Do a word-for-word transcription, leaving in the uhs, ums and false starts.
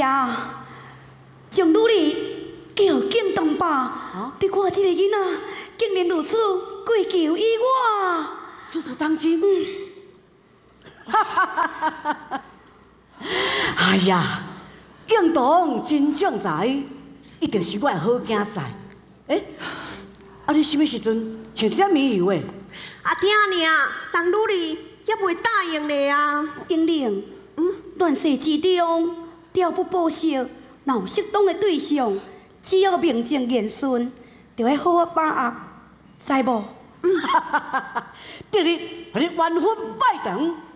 呀，将女儿叫进东吧。你看这个囡仔，竟然如此跪求于我。 叔叔当真？嗯。哈哈哈哈哈！哎呀，敬堂真将才，一定是我的好囝仔。诶，啊，你什么时阵穿这棉油的？ 阿爹尔，当女儿也袂答应咧啊。 英玲，嗯，乱世之中，调不报效，若有适当的对象，只要名正言顺，就要好好把握，知无？ 嗯，哈哈哈哈！第日，你完婚拜堂。